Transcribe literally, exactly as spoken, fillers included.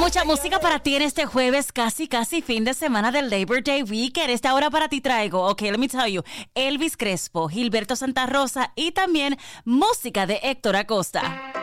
mucha música para ti en este jueves, casi, casi fin de semana del Labor Day Weekend. Esta hora para ti traigo, ok, let me tell you, Elvis Crespo, Gilberto Santa Rosa y también música de Héctor Acosta.